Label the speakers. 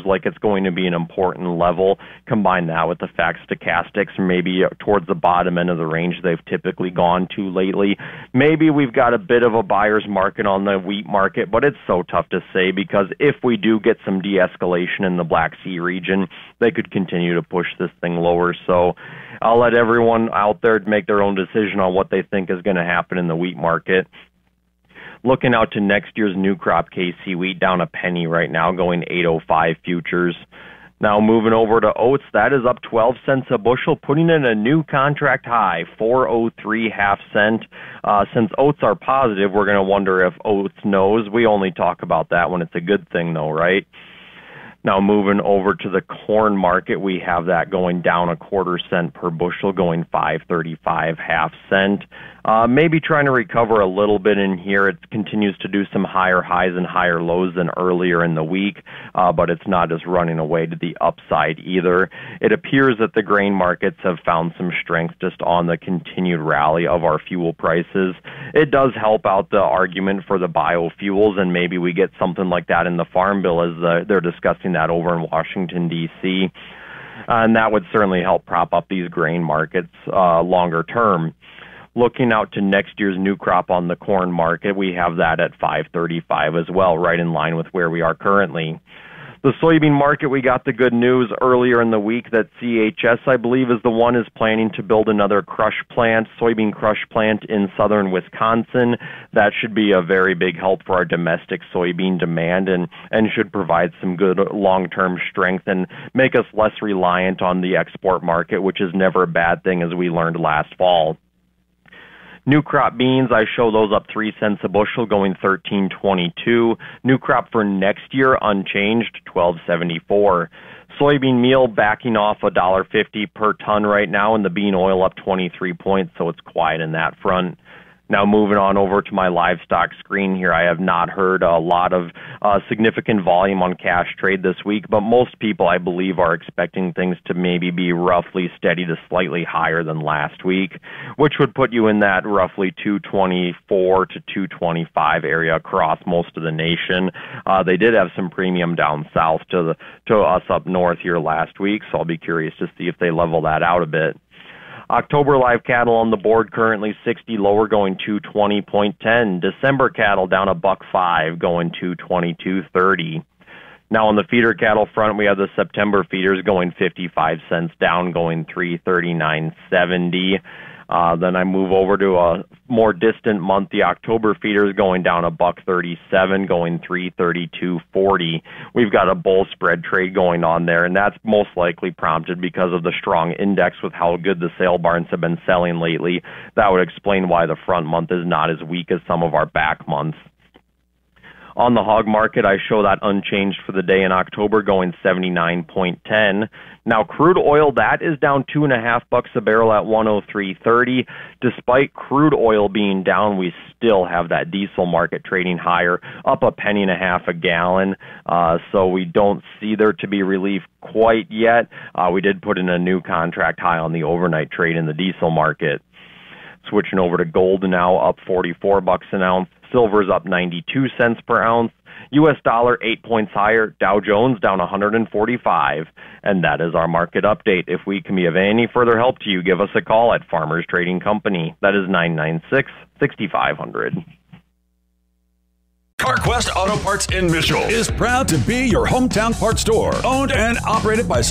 Speaker 1: like it's going to be an important level. Combine that with the fact stochastics maybe towards the bottom end of the range they've typically gone to lately. Maybe we've got a bit of a buyer's market on the wheat market, but it's so tough to say because if we do get some de-escalation in the Black Sea region, they could continue to push this thing lower. So I'll let everyone out there make their own decision on what they think is going to happen in the wheat market. Looking out to next year's new crop KC wheat, down a penny right now, going 8.05 futures. Now moving over to oats, that is up 12 cents a bushel, putting in a new contract high, 4.03 half cent. Since oats are positive, we're going to wonder if oats knows. We only talk about that when it's a good thing, though, right? Now moving over to the corn market, we have that going down a quarter cent per bushel, going 5.35 half cent. Maybe trying to recover a little bit in here. It continues to do some higher highs and higher lows than earlier in the week, but it's not just running away to the upside either. It appears that the grain markets have found some strength just on the continued rally of our fuel prices. It does help out the argument for the biofuels, and maybe we get something like that in the Farm Bill as they're discussing that over in Washington, D.C., and that would certainly help prop up these grain markets longer term. Looking out to next year's new crop on the corn market, we have that at 5.35 as well, right in line with where we are currently. The soybean market, we got the good news earlier in the week that CHS, I believe, is the one is planning to build another soybean crush plant in southern Wisconsin. That should be a very big help for our domestic soybean demand and should provide some good long-term strength and make us less reliant on the export market, which is never a bad thing, as we learned last fall. New crop beans, I show those up 3 cents a bushel, going 13.22. New crop for next year, unchanged, 12.74. Soybean meal backing off $1.50 per ton right now, and the bean oil up 23 points, so it's quiet in that front. Now moving on over to my livestock screen here, I have not heard a lot of significant volume on cash trade this week, but most people, I believe, are expecting things to maybe be roughly steady to slightly higher than last week, which would put you in that roughly 224 to 225 area across most of the nation. They did have some premium down south to us up north here last week, so I'll be curious to see if they level that out a bit. October live cattle on the board currently 60 lower, going 220.10. December cattle down $1.05, going 222.30. Now on the feeder cattle front, we have the September feeders going 55 cents down, going 339.70. Then I move over to a more distant month. The October feeders going down $1.37, going 332.40. We've got a bull spread trade going on there, and that's most likely prompted because of the strong index with how good the sale barns have been selling lately. That would explain why the front month is not as weak as some of our back months. On the hog market, I show that unchanged for the day in October, going 79.10. Now, crude oil, that is down $2.50 a barrel at 103.30. Despite crude oil being down, we still have that diesel market trading higher, up a penny and a half a gallon. So we don't see there to be relief quite yet. We did put in a new contract high on the overnight trade in the diesel market. Switching over to gold now, up 44 bucks an ounce. Silver's up 92 cents per ounce. U.S. dollar 8 points higher. Dow Jones down 145. And that is our market update. If we can be of any further help to you, give us a call at Farmers Trading Company. That is 996-6500.
Speaker 2: CarQuest Auto Parts in Mitchell is proud to be your hometown parts store, owned and operated by